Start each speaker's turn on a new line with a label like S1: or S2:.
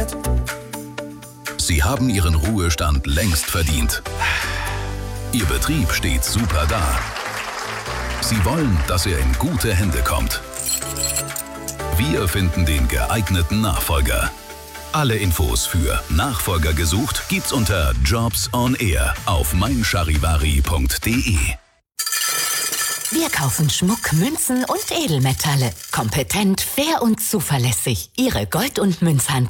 S1: Sie haben Ihren Ruhestand längst verdient. Ihr Betrieb steht super da. Sie wollen, dass er in gute Hände kommt. Wir finden den geeigneten Nachfolger. Alle Infos für Nachfolger gesucht gibt's unter Jobs on Air auf meincharivari.de.
S2: Wir kaufen Schmuck, Münzen und Edelmetalle. Kompetent, fair und zuverlässig. Ihre Gold- und Münzhandlung.